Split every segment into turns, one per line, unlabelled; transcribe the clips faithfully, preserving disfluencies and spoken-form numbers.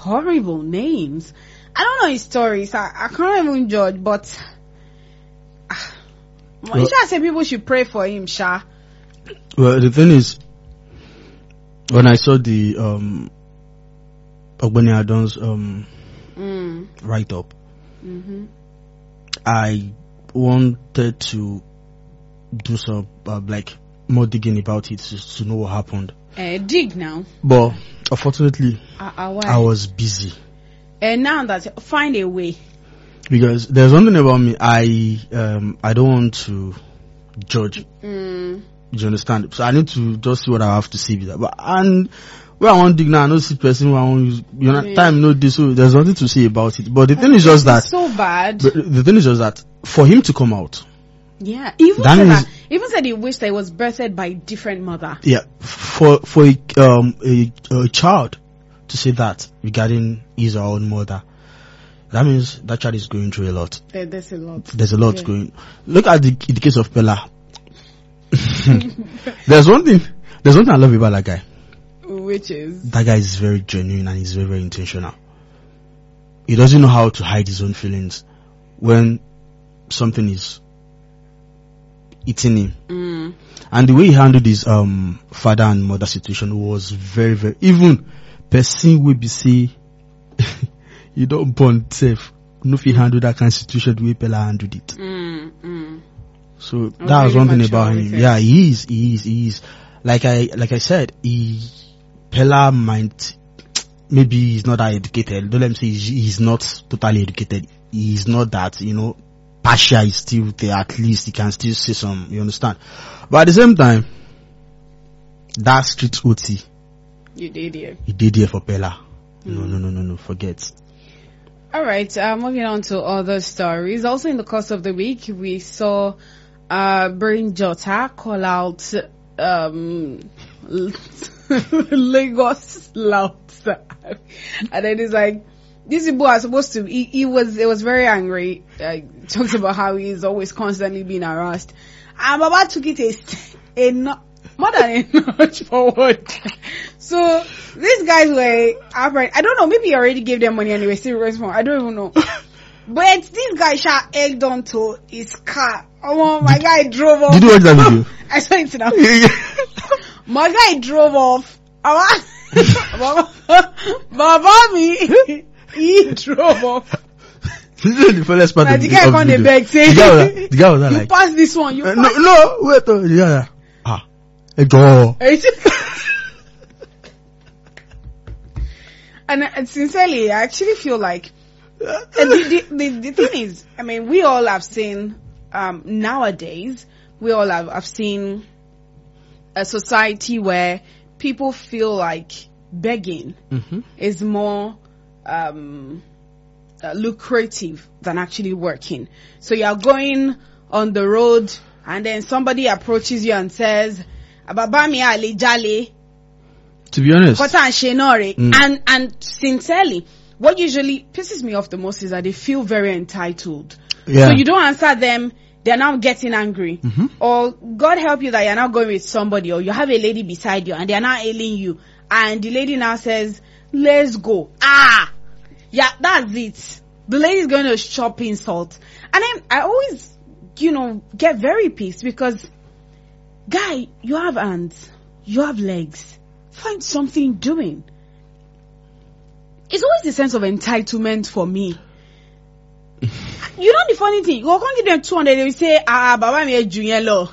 horrible names. I don't know his stories. I, I can't even judge, but uh, well, you should say people should pray for him, Sha.
Well, the thing is, when I saw the um, Ogbeni Adon's um, mm. write-up, mm-hmm. I wanted to do some uh, like more digging about it to, to know what happened.
Uh, dig now.
But unfortunately,
uh, uh,
I was busy.
And now that find a way.
Because there's one thing about me, I um I don't want to judge. Mm. You understand? So I need to just see what I have to see with that. But and where I want to dig now, I don't see person who I want use. You know, yeah. Time no this, so there's nothing to say about it. But the thing is just that
so bad.
The thing is just that for him to come out.
Yeah, even said that, even said he wished that he was birthed by a different mother.
Yeah, for for a, um a, a child to say that regarding his or own mother, that means that child is going through a lot.
There, there's a lot.
There's a lot yeah. going. Look at the, the case of Pella. There's one thing. There's one thing I love about that guy.
Which is
that guy is very genuine and he's very very intentional. He doesn't know how to hide his own feelings when something is eating him. Mm. And the way he handled his um father and mother situation was very very even. Person will be say you don't born safe. No fit handle that kind of situation the way Pella handled it. Mm, mm. So that really was one thing about him. Yeah, he is, he is, he is. Like I like I said, he Pella might maybe he's not that educated. Don't let me say he's, he's not totally educated. He's not that, you know, partial is still there. At least he can still say some, you understand. But at the same time, that street O T.
You did here.
You did here for Pella. Mm. No, no, no, no, no. Forget.
All right. Uh, moving on to other stories. Also, in the course of the week, we saw uh, Brain Jota call out um, Lagos Louds, and then he's like, "These people are supposed to." He, he was. It was very angry. Uh, talks about how he's always constantly being harassed. And Baba took it a, a not. More than a notch forward. So these guys were outright. I don't know. Maybe he already gave them money anyway. Still respond. I don't even know. But this guy shot egged onto his car. Oh my did, guy drove off.
Did you watch that video?
I saw it now. My guy drove off. Baba me. He drove off.
This is the first part
now
of
the
the
guy on the beg saying,
the guy was, the guy was
you
like,
pass this one. You
uh,
pass
no, no, wait, oh, yeah. Go.
And uh, sincerely, I actually feel like uh, the, the, the, the thing is, I mean, we all have seen um, nowadays, we all have, have seen a society where people feel like begging mm-hmm. is more um, uh, lucrative than actually working. So you are going on the road and then somebody approaches you and says, to
be honest,
mm. and and sincerely, what usually pisses me off the most is that they feel very entitled. Yeah. So you don't answer them, they're now getting angry. Mm-hmm. Or God help you that you're now going with somebody, or you have a lady beside you and they're now ailing you, and the lady now says, "Let's go." Ah, yeah, that's it. The lady's going to shop insult, and then I always, you know, get very pissed because. Guy, you have hands, you have legs, find something doing. It's always a sense of entitlement for me. You know the funny thing, you can't give them two hundred, they will say, ah, Baba me a junior law.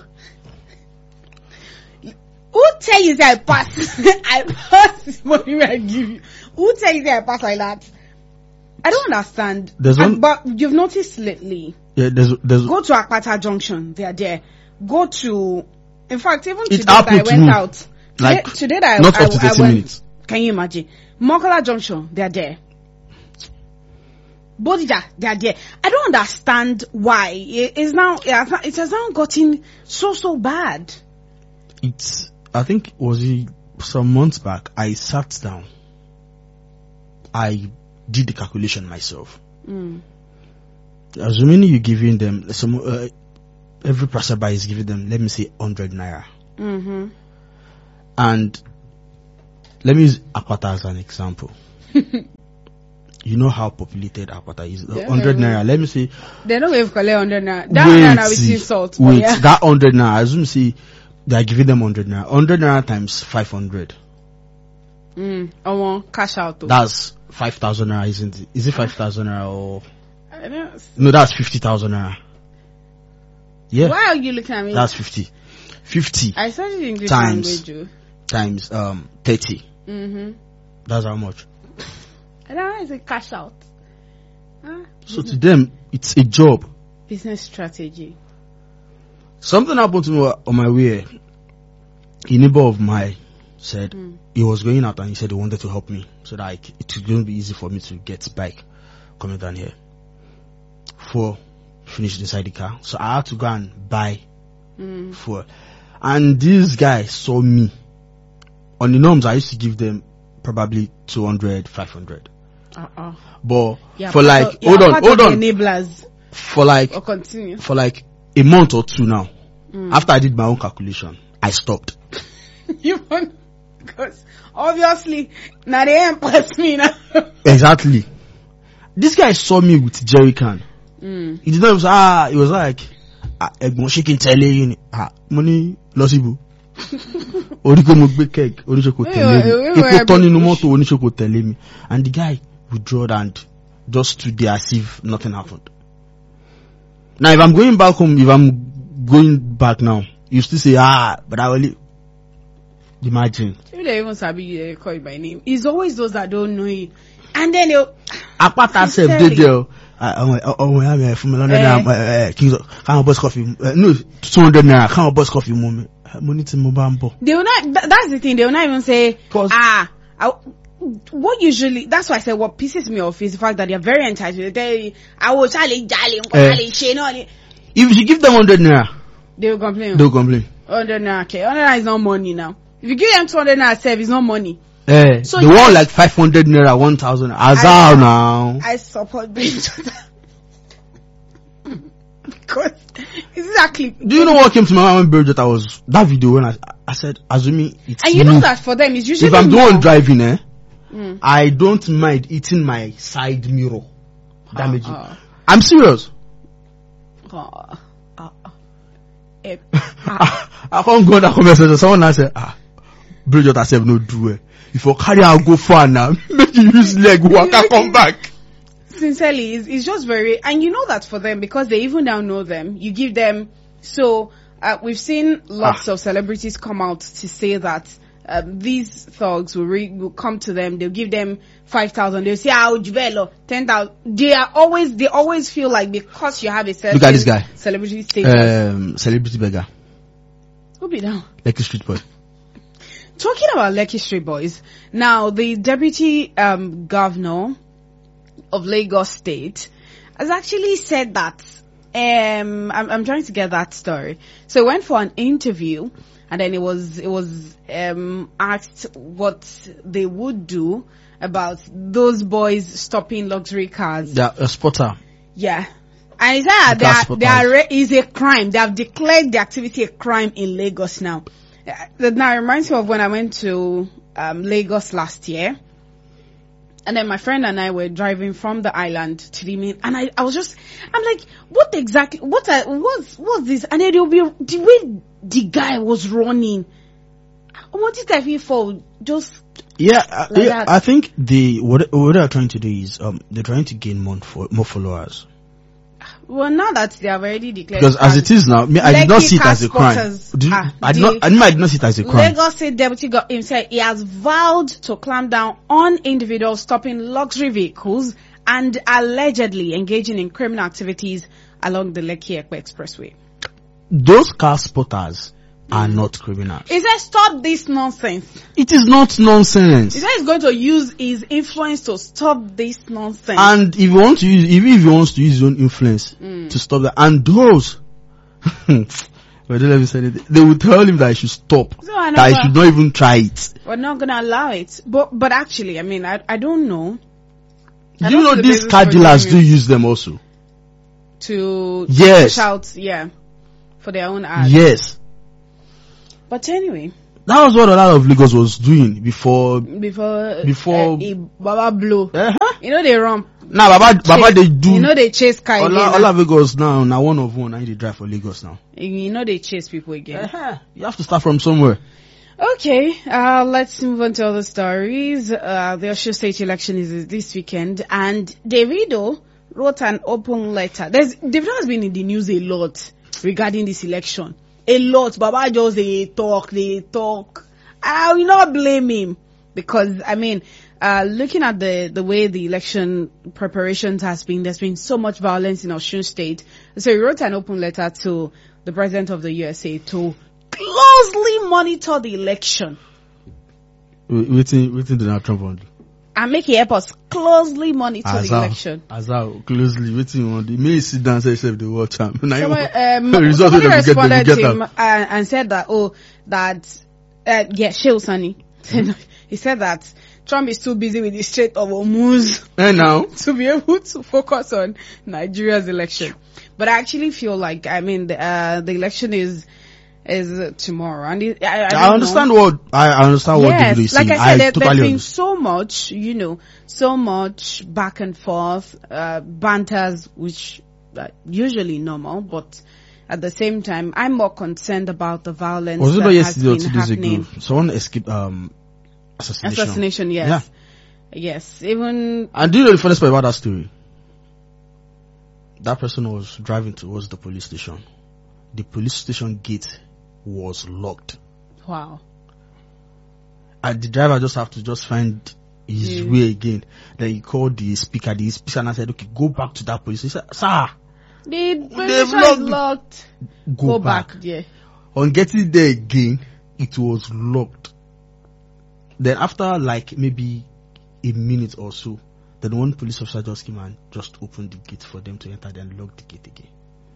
Who tell you that I pass? I pass this money I give you. Who tell you that I pass like that? I don't understand.
There's one,
and, but you've noticed lately.
Yeah, there's, there's,
go to Akpata Junction, they are there. Go to, in fact, even today that I went
me.
out, today,
like,
today that
not
I,
up to
I, I went,
minutes.
Can you imagine? Mokola Junction, they are there. Bodija, they are there. I don't understand why it is now. It has now gotten so so bad.
It's. I think was it some months back. I sat down. I did the calculation myself. Mm. Assuming you're giving them some. Uh, every passerby is giving them, let me say, hundred naira. Mm-hmm. And let me use Akpata as an example. you know how populated Apata is. Yeah, hundred naira. Let me say.
They don't even collect hundred naira. That hundred naira with salt.
Wait, yeah. That hundred naira. I assume see they are giving them hundred naira. Hundred naira times five hundred.
Mm. I want cash out. Though.
That's five thousand naira, isn't it? Is it five thousand naira or?
I don't
no, that's fifty thousand naira. Yeah.
Why are you looking at me?
That's fifty. Fifty.
I studied English
times,
language.
Times um thirty.
Mm-hmm.
That's how much.
I don't know. It's a cash out. Huh?
So to them, it's a job.
Business strategy.
Something happened to me on my way. A neighbor of mine said mm. he was going out and he said he wanted to help me so that I, it was going to be easy for me to get bike coming down here. For finished inside the car, so I had to go and buy mm. fuel. And this guy saw me. On the norms, I used to give them probably two hundred, five hundred. Uh-uh. But yeah, for like, of, hold on, hold on.
Enablers.
For like,
or continue.
For like a month or two now. Mm. After I did my own calculation, I stopped.
You want, because obviously, now they ain't press me now.
Exactly. This guy saw me with jerry can. Mm. He did not say, ah, he was like, ah, Egbon shaking tele you, ah, money, losibu. Oriko mo gbe keg, oníṣòkò tẹ̀lé mi. Epo tán nínú mọ́tò, oníṣòkò tẹ̀lé mi. And the guy withdrew and just stood there as if nothing happened. Now, if I'm going back home, if I'm going back now, you still say, ah, but I will imagine.
If they even sabi you call you by name, it's always those that don't know you. And then they'll.
Apata self did there. Oh, oh, oh, yeah, from London, uh, Kings of, can't bus coffee. Uh, no, two hundred naira, can't bus coffee moment. Money to Mobambo.
They will not, th- that's the thing, they will not even say, ah, I, what usually, that's why I said what pisses me off is the fact that they are very entitled. They tell you, I will charlie, jolly,
if you give them one hundred naira,
they will complain.
They will complain.
one hundred naira, okay. one hundred naira is not money now. If you give them two hundred naira, serve, it's not money.
Eh, so they want like five hundred naira, one thousand. Azar now.
I support being because exactly.
Do you know what came to my mind when Bridget? I was that video when I I said, assuming it's
and you know that for them it's usually
if I'm the one driving, eh,
mm.
I don't mind eating my side mirror, damaging. Uh, uh. I'm serious.
Uh, uh, uh. Eh, uh.
I, I can't go on that conversation. Someone now said, ah, Bridget herself no do it. If you carry out go far now, make you use leg walk and come back.
Sincerely, it's, it's just very, and you know that for them because they even now know them. You give them, so uh, we've seen lots ah. of celebrities come out to say that um, these thugs will, re- will come to them. They'll give them five thousand. They'll say, "Ah, Ujvelo, ten thousand." They are always, they always feel like because you have a certain
look at this guy,
celebrity status,
um, celebrity beggar.
Who be down?
Like a street boy.
Talking about Lekki Street Boys, now the deputy um, governor of Lagos State has actually said that um I'm, I'm trying to get that story. So he went for an interview and then it was it was um asked what they would do about those boys stopping luxury cars.
Yeah, a spotter.
Yeah. And he said that they are, they are, is a crime. They have declared the activity a crime in Lagos now. That now reminds me of when I went to um, Lagos last year. And then my friend and I were driving from the island to the main, and I, I was just, I'm like, what exactly, what, are, what's, what's this? And then it'll be, the way the guy was running, what did I feel for? Just,
yeah, uh, like yeah I think the, what, what they're trying to do is, um, they're trying to gain more, for, more followers.
Well, now that they have already declared,
because as it is now, me, I did not see it as a crime. Did, ah, I did not. I did not see it as a crime.
Lagos State Deputy got himself. He has vowed to clamp down on individuals stopping luxury vehicles and allegedly engaging in criminal activities along the Lekki-Ekpe Expressway.
Those car spotters are mm. not criminals.
He said, "Stop this nonsense."
It is not nonsense.
He said he's going to use his influence to stop this nonsense.
And if you want to use, even if he wants to use his own influence mm. to stop that, and those, but don't let me say it, they will tell him that he should stop, so that he should not even try it.
We're not going to allow it. But, but actually, I mean, I, I don't know.
Do you know these car dealers do use them also?
To
yes.
shout, yeah, for their own ads.
Yes.
But anyway.
That was what a lot of Lagos was doing before.
Before.
Before.
Uh, Baba blow.
Uh-huh.
You know they run.
Now, nah, Baba, Baba, they do.
You know they chase car
all
again.
All of Lagos now, now one of one, I need to drive for Lagos now.
You know they chase people again.
Uh-huh. You have to start from somewhere.
Okay, uh, let's move on to other stories. Uh, the Osun State election is this weekend, and Davido wrote an open letter. There's, Davido has been in the news a lot regarding this election. A lot. Baba just they talk, they talk. I will not blame him because, I mean, uh, looking at the, the way the election preparations has been, there's been so much violence in Osun State. So he wrote an open letter to the president of the U S A to closely monitor the election.
Waiting, waiting Donald Trump on.
And make it help us closely monitor
as
the
how,
election.
As how closely waiting on the may sit down and say the world champ.
Somebody, um, somebody responded to him and, and said that oh that uh, yeah Shehu Sani he said that Trump is too busy with the Strait of Hormuz
and now
to be able to focus on Nigeria's election. But I actually feel like I mean the, uh, the election is. Is tomorrow, and it, I, I,
I understand
know.
what I understand what
yes,
Davido is
like
saying.
I said,
I
there,
totally
there's been
understand.
so much, you know, so much back and forth, uh, banters, which uh, usually normal, but at the same time, I'm more concerned about the violence
was it
that
not
has
yesterday or
been
two days
happening.
ago? Someone escaped um assassination.
Assassination, yes, yeah. yes. Even
and do you know the funniest part about that story? That person was driving towards the police station. The police station gate was locked.
Wow.
And the driver just have to just find his mm. way again. Then he called the speaker, the speaker and I said, okay, go back to that police. He said, sir,
the police is locked.
Go,
go
back.
back. Yeah.
On getting there again, it was locked. Then after like maybe a minute or so, then one police officer just came and just opened the gate for them to enter, then locked the gate again.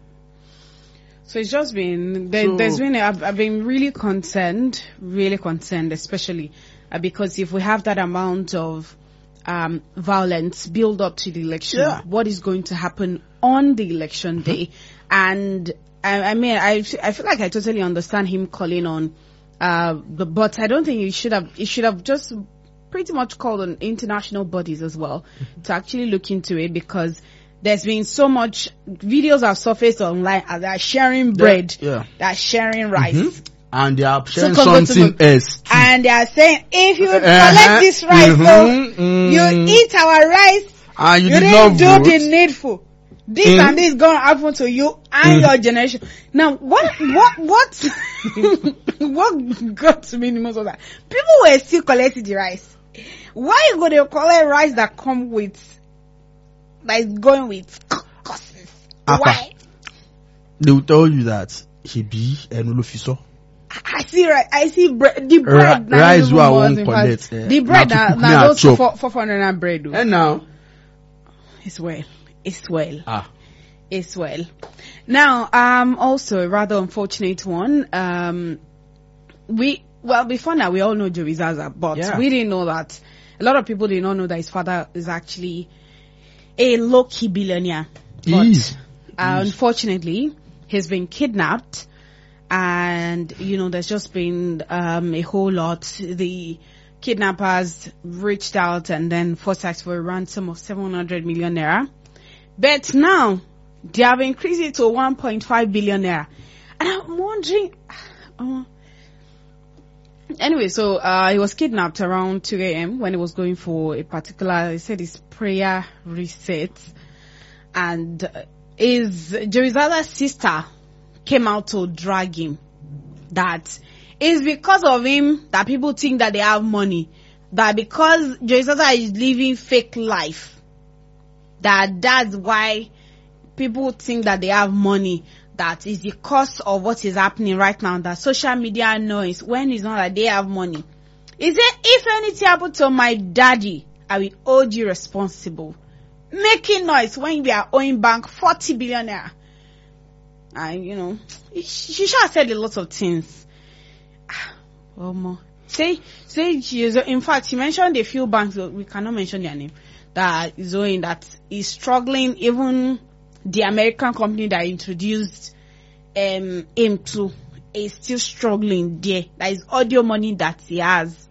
So it's just been, there, so, there's been, I've, I've been really concerned, really concerned, especially uh, because if we have that amount of um, violence build up to the election, yeah. what is going to happen on the election mm-hmm. day? And I, I mean, I, I feel like I totally understand him calling on, uh, the, but I don't think he should have, he should have just pretty much called on international bodies as well mm-hmm. to actually look into it, because there's been so much videos have surfaced online and they're sharing bread,
yeah, yeah.
they're sharing rice.
Mm-hmm. And they are sharing
so
something else. Too.
And they are saying, if you
uh-huh.
collect this rice,
mm-hmm.
so
mm.
you eat our rice,
and you,
you
did
didn't
not
do
vote.
the needful. This
mm.
and this is going to happen to you and mm. your generation. Now, what, what, what, what got to me the most of that? People were still collecting the rice. Why you going to collect rice that come with, that is going with courses? Why?
They will tell you that he be an ulufiso.
I see, right? I see bread. The bread.
Ra- rice where I won't collect.
Uh, the bread now, now those four, four hundred and bread. Though.
And now,
it's well. It's well.
Ah,
it's well. Now, um, also a rather unfortunate one. Um, we well before now we all know Joey Zaza, but yeah. we didn't know that. A lot of people did not know that his father is actually a low-key billionaire. But
Ease.
Uh,
Ease.
unfortunately, he's been kidnapped. And, you know, there's just been um, a whole lot. The kidnappers reached out and then forced asked for a ransom of seven hundred million naira. But now, they have increased it to one point five billion naira. And I'm wondering... Uh, anyway, so uh, he was kidnapped around two a.m. when he was going for a particular... He said his prayer reset. And his Jerusalem's sister came out to drag him. That it's because of him that people think that they have money. That because Jesus is living fake life, that that's why people think that they have money. That is the cause of what is happening right now. That social media noise when it's not that they have money. Is it if anything happened to my daddy, I will hold you responsible. Making noise when we are owing bank forty billion naira. And, you know, she should have said a lot of things. Oh, more. Say, say, she is, in fact, she mentioned a few banks, we cannot mention their name, that is owing, that is struggling, even the American company that introduced um, him to is still struggling there. That is audio money that he has.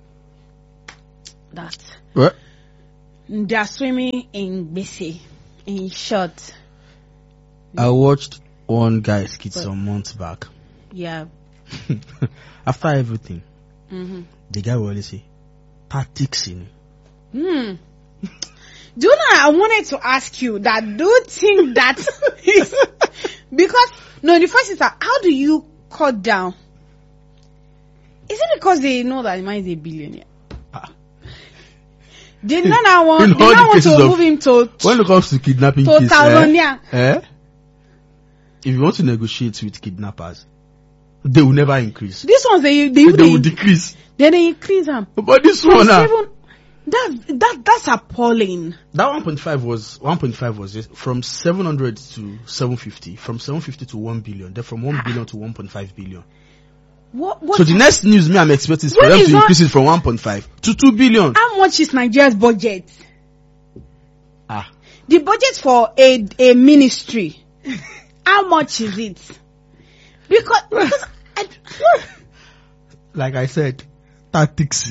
That.
What?
They are swimming in Bese. In short.
I watched one guy skit some months back.
Yeah.
After everything,
Mm-hmm.
the guy will always say, tactics in.
Hmm. Do you know, I wanted to ask you that, do you think that is, because, no, the first is that, how do you cut down? Is it because they know that the man is a billionaire?
Ah.
They not now want,
In
they
all
not
the
want to
cases of-
move him to,
When it comes to kidnapping
to
case,
Talonia.
eh, eh, if you want to negotiate with kidnappers, they will never increase.
This one's they, they,
They,
they,
will decrease.
then they increase them.
But this
From
one, ah,
seven, that, that, that's appalling.
that one point five was one point five was just from seven hundred to seven fifty, from seven fifty to one billion, then from one billion to one point five billion.
What, what,
So the next news me I'm expecting is for
When
them
is
to
not-
increase it from one point five to two billion.
how much is Nigeria's budget?
Ah,
The budget for a, a ministry, how much is it? Because, because I,
like I said, tactics.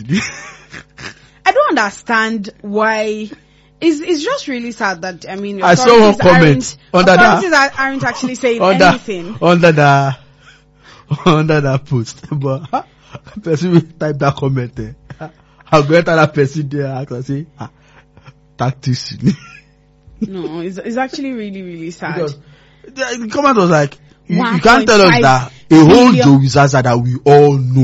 I don't understand why. It's, it's just really sad that, I mean,
I saw one comment
aren't,
under that.
authorities are- aren't actually saying
under,
anything.
under that under that post. But ah, person will type that comment there. I'll go enter that person there. I can say ah, tactics.
No, it's, it's actually really, really sad.
Because the, the comment was like, you, you
one
can't tell us
point
that
five
a whole
billion.
Joe Zaza that we all know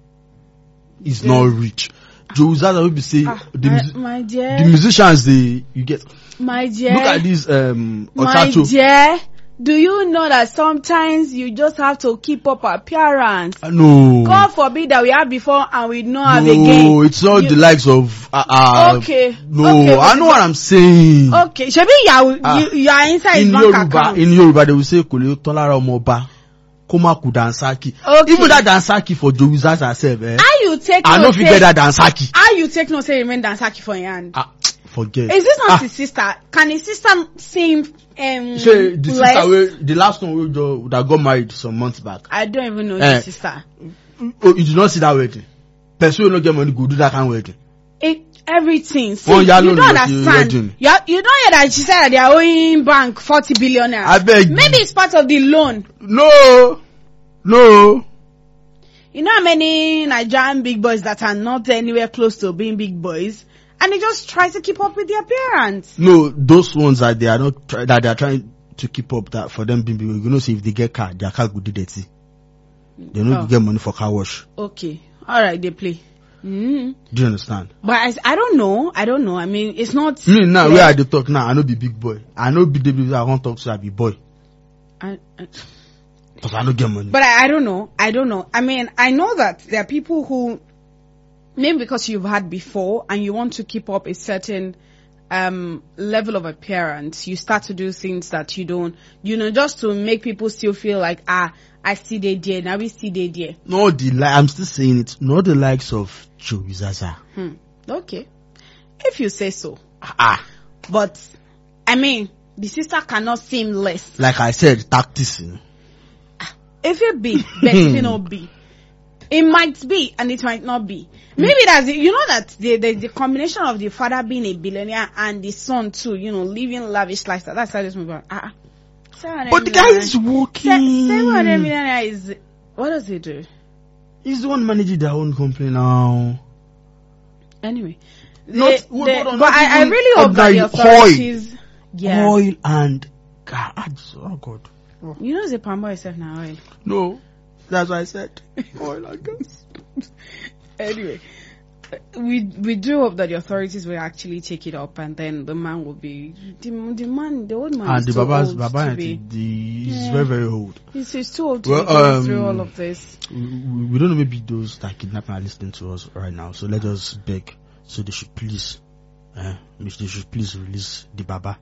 is not rich. Joe Zaza will be saying
Ah,
the,
my,
mus-
my dear,
the musicians they you get.
my dear,
Look at this um
my
Otacho.
dear, do you know that sometimes you just have to keep up appearance?
Uh, No.
God forbid that we have before and we don't have
No,
again.
it's not
You-
the likes of uh, uh
Okay.
No,
Okay,
I know what I'm saying.
Okay, Shebi, you,
Ah.
you, you are inside his
In
bank
Yoruba,
account.
in Yoruba, they will say Kole Tolara Omoba, Komaku Dansaki.
Okay.
Even that Dansaki for Joe Zaza herself, eh?
How you take
I
no
don't forget
say,
that Dansaki.
how you take no say remain Dansaki for your hand?
Ah, forget.
Is this not
Ah,
his sister? Can his sister seem um
say the
less?
sister, wey- the last one we do, that got married some months back.
I don't even know
Eh.
his sister.
Oh, you did not see that wedding. Person will not get money go do that kind of wedding.
It, everything. See,
Oh, yeah,
you
no,
don't
no,
understand.
the wedding.
You, you don't hear that she said that they are owing bank forty billion naira.
I beg you.
Maybe it's part of the loan.
No, no.
You know how many Nigerian big boys that are not anywhere close to being big boys, and they just try to keep up with their appearance.
No, those ones that they are not try, that they are trying to keep up that for them being big. You know, see if they get car, their car go do dirty. They don't
Oh.
get money for car wash.
Okay, all right, they play. Mm.
Do you understand?
But I, I don't know. I don't know. I mean, it's not.
Me now,
clear.
where I dey talk now, I know be big boy. I know be the people I want talk to, I be boy.
I, I,
Cause I don't get money.
but I, I don't know. I don't know. I mean, I know that there are people who, maybe because you've had before and you want to keep up a certain um level of appearance, you start to do things that you don't, you know, just to make people still feel like, ah, I see they there, now we see they there.
No, the li- I'm still saying it. Not the likes of Joe Zaza.
Hmm. Okay. If you say so.
Ah,
But, I mean, the sister cannot seem less.
like I said, tactics. You know.
If it be, but it not be. It might be and it might not be. Maybe that's it. You know that the, the the combination of the father being a billionaire and the son too, you know, living lavish lifestyle. That's how this movie. Ah, uh,
But the guy is working.
Seven hundred million is, what does he do?
He's the one managing their own company now.
Anyway,
Not-
the-
hold
the-
on,
but
not
I, I
even
really hope that the
ordinary
authorities, yeah,
Oil and gas. Oh God.
you know, the palm boy itself now oil.
No, that's what I said. Oil and gas.
Anyway, we we do hope that the authorities will actually take it up, and then the man will be the, the man, the old man.
And
is
the
too
Baba's
old
Baba,
to be,
the he's
Yeah.
very very old.
he's, he's too old to
Well,
be going
um,
through all of this.
We, we don't know, maybe those that kidnapping are listening to us right now. So let us beg. So they should please, uh, they should please release the Baba.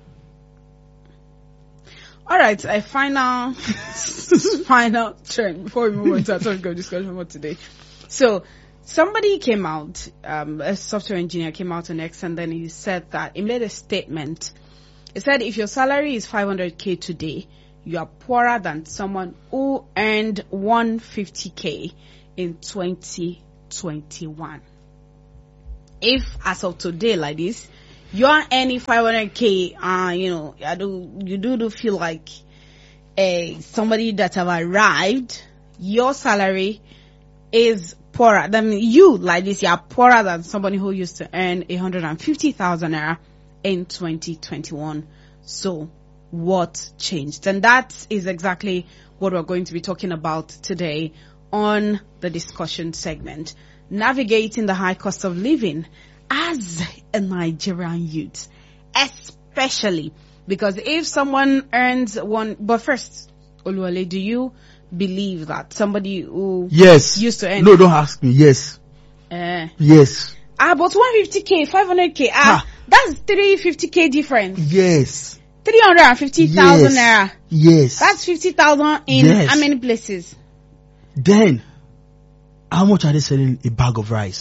All right, a final final trend before we move on to our topic of discussion for today. So somebody came out, um, a software engineer came out on X, and then he said that he made a statement. He said if your salary is five hundred k today, you are poorer than someone who earned one hundred fifty K in twenty twenty-one. If as of today like this, you are earning five hundred K, uh, you know, I do, you do, do feel like uh, somebody that have arrived, your salary is poorer than you like this. You are poorer than somebody who used to earn one hundred fifty thousand naira in twenty twenty-one. So what changed? And that is exactly what we're going to be talking about today on the discussion segment. Navigating the high cost of living as a Nigerian youth, especially because if someone earns one, but first, Oluwale, do you believe that somebody who
yes
used to earn?
No, don't ask me. Yes.
Uh,
yes.
Ah, but one hundred fifty K, five hundred K, ah, ah, that's three hundred fifty K difference.
Yes.
three hundred fifty thousand
yes.
naira.
Yes.
That's fifty thousand in
yes.
how many places?
Then, how much are they selling a bag of rice?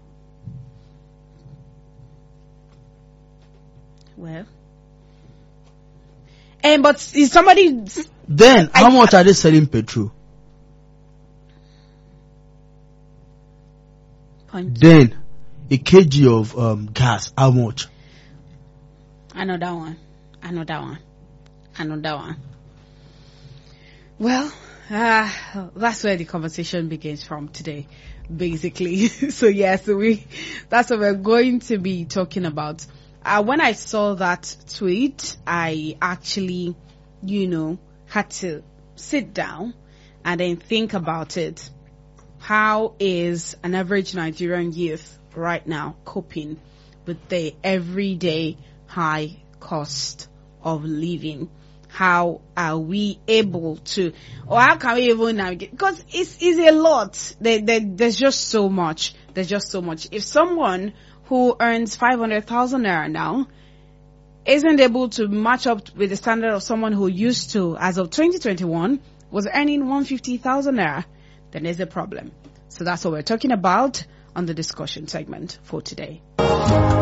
Well, and but is somebody
then
I,
how much are they selling petrol?
Point.
Then a kg of um, gas, how much?
I know that one. I know that one. I know that one. Well, uh, that's where the conversation begins from today, basically. So yes, yeah, so we that's what we're going to be talking about. Uh, when I saw that tweet, I actually, you know, had to sit down and then think about it. How is an average Nigerian youth right now coping with the everyday high cost of living? How are we able to, or how can we even navigate? Because it's, it's a lot. There, there, there's just so much. There's just so much. If someone who earns five hundred thousand naira now isn't able to match up with the standard of someone who used to, as of twenty twenty-one, was earning one hundred fifty thousand naira, then there's a problem. So that's what we're talking about on the discussion segment for today.